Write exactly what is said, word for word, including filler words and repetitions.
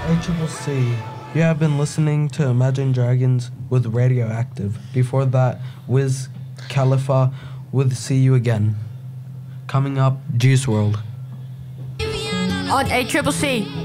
A Triple C. You have been listening to Imagine Dragons with Radioactive. Before that, Wiz Khalifa with See You Again. Coming up, Juice world. On A Triple C.